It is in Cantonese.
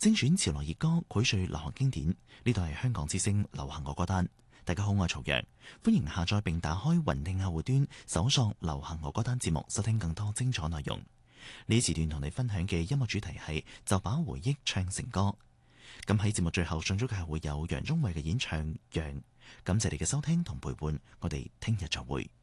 精選潮流熱歌，膾萃流行經典。呢度係香港之聲流行樂歌單。大家好，我係曹陽，歡迎下載並打開雲聽客戶端，搜索流行樂歌單節目，收聽更多精彩內容。呢時段同你分享嘅音樂主題係就把回憶唱成歌。咁喺節目最後，送咗嘅會有楊宗緯嘅演唱《讓》。感謝你嘅收聽同陪伴，我哋聽日再會。